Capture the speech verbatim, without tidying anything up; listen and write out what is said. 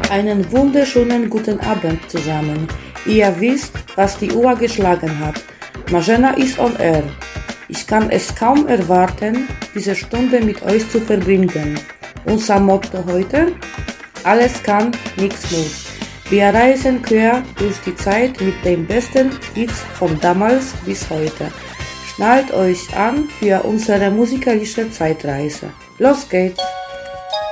Einen wunderschönen guten Abend zusammen. Ihr wisst, was die Uhr geschlagen hat. Marzena ist on air. Ich kann es kaum erwarten, diese Stunde mit euch zu verbringen. Unser Motto heute? Alles kann, nichts muss. Wir reisen quer durch die Zeit mit den besten Hits von damals bis heute. Schnallt euch an für unsere musikalische Zeitreise. Los geht's!